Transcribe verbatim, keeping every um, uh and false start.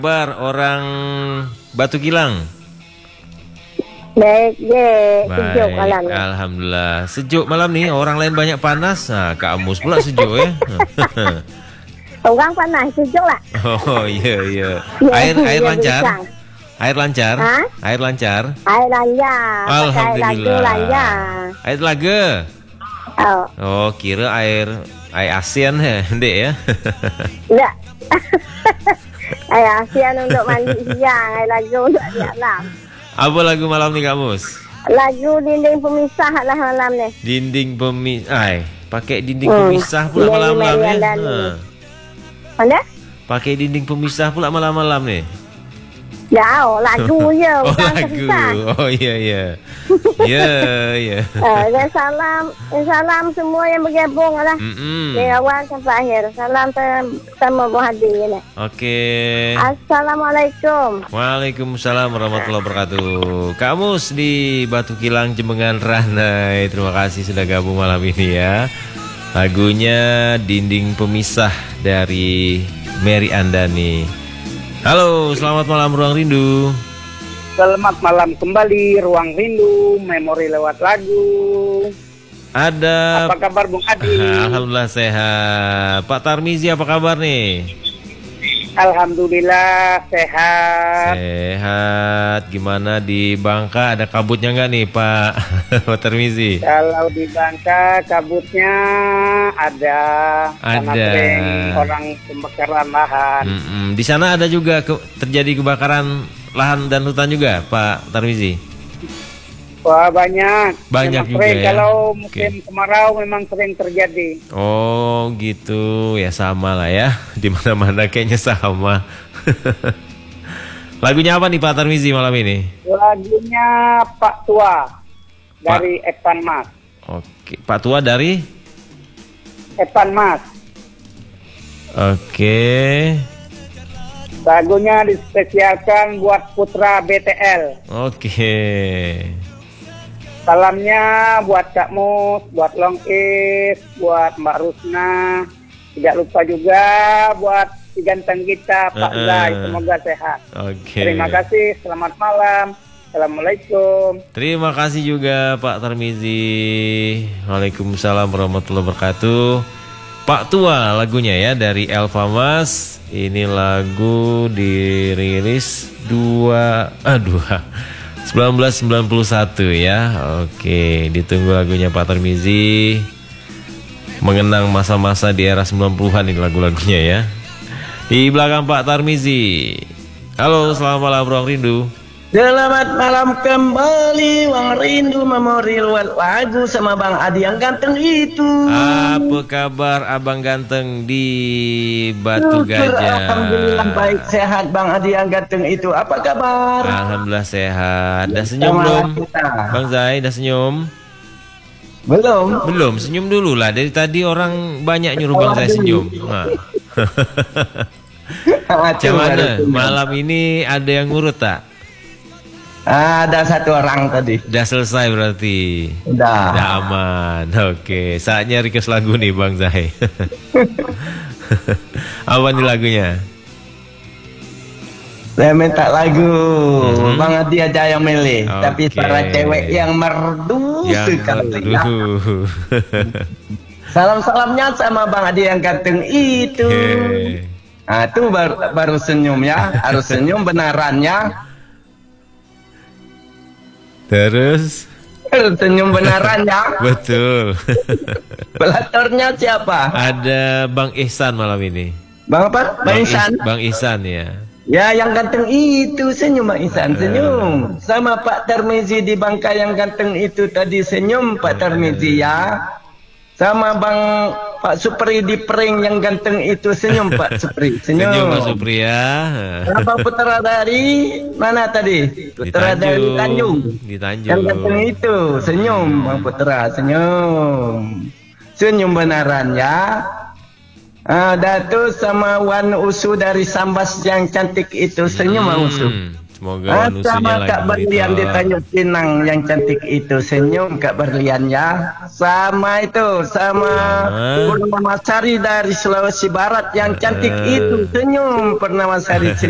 Kabar orang Batu Kilang? Baik, ye, sejuk Baik, malam. alhamdulillah. Sejuk malam nih, orang lain banyak panas. Nah, Kak Amus pula sejuk ya. Orang panas, sejuk lah. Oh iya iya. Ya, Air air ya, lancar. bisa. Air lancar. Hah? Air lancar. Air lancar, pakai air lagu Alhamdulillah. lancar. Air telaga. Oh, Oh, kira air air ASEAN ya, Dek ya. enggak. Air ASEAN untuk mandi siang, air lagu untuk di alam. Apa lagu malam nih Kak Mus? Lagu dinding pemisah lah malam ni. Dinding pemisah. Ay, pakai dinding Hmm. pemisah pula Dari malam-malam ya. Marian Ha. Mana? Pakai dinding pemisah pula malam-malam nih. Jauh, lagu je. Oh bukan lagu. pemisah. Oh iya iya. Iya iya. Eh, dan salam, dan salam semua yang bergabung lah. Mm-mm. Dari awal sampai akhir. Salam ter- sama Bu Hadi ni. Oke. Assalamualaikum. Waalaikumsalam warahmatullahi wabarakatuh. Kak Mus di Batu Kilang Jembengan Ranai. Terima kasih sudah gabung malam ini ya. Lagunya Dinding Pemisah dari Mary Andani. Halo, selamat malam Ruang Rindu. Selamat malam kembali Ruang Rindu, memori lewat lagu. Ada Apa kabar Bung Adi? Alhamdulillah sehat. Pak Tarmizi apa kabar nih? Alhamdulillah sehat. Sehat. Gimana di Bangka, ada kabutnya nggak nih Pak Pak Tarmizi? Kalau di Bangka kabutnya ada, karena Ada. sering orang pembakaran lahan. Mm-mm. Di sana ada juga ke- terjadi kebakaran lahan dan hutan juga Pak Tarmizi? Wah banyak. Banyak Memang juga sering, ya? Kalau musim Oke. kemarau memang sering terjadi. Oh gitu, ya sama lah ya. Di mana-mana kayaknya sama. Lagunya apa nih Pak Tarmizi malam ini? Lagunya Pak Tua dari Evan Mas. Oke, Pak Tua dari? Evan Mas. Oke. Lagunya dispesialkan buat Putra B T L. Oke. Salamnya buat Kak Mus, buat Long Is, buat Mbak Rusna. Tidak lupa juga buat si ganteng kita Pak Uh-uh. Zai. Semoga sehat. Oke. Terima kasih. Selamat malam. Assalamualaikum. Terima kasih juga Pak Tarmizi. Waalaikumsalam warahmatullahi wabarakatuh. Pak Tua lagunya ya dari Elva Mas. Ini lagu dirilis dua ah dua seribu sembilan ratus sembilan puluh satu ya. Oke, ditunggu lagunya Pak Tarmizi. Mengenang masa-masa di era sembilan puluhan ini lagu-lagunya ya. Di belakang Pak Tarmizi. Halo, selamat malam Ruang Rindu. Selamat malam kembali Ruang Rindu, memori lewat lagu sama Bang Adi yang ganteng itu. Apa kabar Abang Ganteng di Batu Syukur, Gajah? Alhamdulillah baik sehat Bang Adi yang ganteng itu. Apa kabar? Alhamdulillah sehat. Dah senyum Sama belum? kita. Bang Zai, dah senyum? Belum. Belum, senyum dulu lah. Dari tadi orang banyak nyuruh Bang Zai senyum. Nah. Macam mana? Malam ini ada yang ngurut tak? Ada satu orang tadi. Dah selesai berarti. Udah. Dah aman. Oke, saatnya request lagu nih Bang Zai. Apa nih lagunya? Saya minta lagu Hmm. Bang Adi aja yang milih. Oke. Tapi para cewek yang merdu Yang sekali. ya. aduh. Salam-salamnya sama Bang Adi yang ganteng itu. Oke. Nah, itu baru, baru senyum ya. Harus senyum benarannya. Terus? Harus senyum benarannya. Betul. Pelatornya siapa? Ada Bang Ihsan malam ini. Bang apa? Bang Ihsan. Is- Bang Ihsan ya. Ya, yang ganteng itu senyum Bang Ihsan, senyum. Sama Pak Tarmizi di Bangka yang ganteng itu tadi senyum Pak Tarmizi ya. Sama Bang Pak Supri di Pering yang ganteng itu senyum Pak Supri, senyum. Senyum Pak Supri ya. Bang Putra dari mana tadi? Putra dari Tanjung. Di Tanjung. Yang ganteng itu senyum Bang Putra, senyum. Senyum benaran ya. Ah, Datu sama Wan Usu dari Sambas yang cantik itu senyum Bang Usu. Hmm, semoga Ah, manusianya sama lagi Kak Berlian di monitor. Tanjung Pinang yang cantik itu senyum Kak Berlian ya. Sama itu sama Ah. Purnamasari dari Sulawesi Barat yang cantik itu senyum Purnamasari.